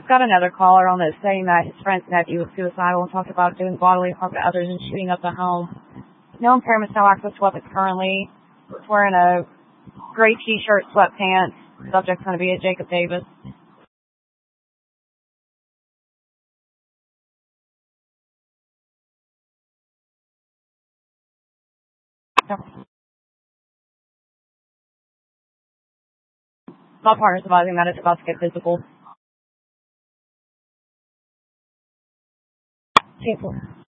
just got another caller on this saying that his friend's nephew was suicidal and talked about doing bodily harm to others and shooting up the home. No impairments, no access to weapons currently. He's wearing a gray t-shirt, sweatpants. Subject's going to be a Jacob Davis. My partner's advising that it's about to get physical.